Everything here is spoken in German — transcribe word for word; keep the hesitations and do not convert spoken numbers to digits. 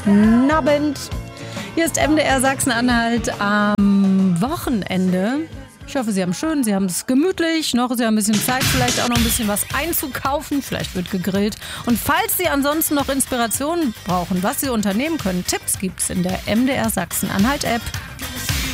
Guten Abend. Hier ist M D R Sachsen-Anhalt am Wochenende. Ich hoffe, Sie haben schön, Sie haben es gemütlich, noch Sie haben ein bisschen Zeit, vielleicht auch noch ein bisschen was einzukaufen, vielleicht wird gegrillt. Und falls Sie ansonsten noch Inspirationen brauchen, was Sie unternehmen können, Tipps gibt es in der M D R Sachsen-Anhalt App.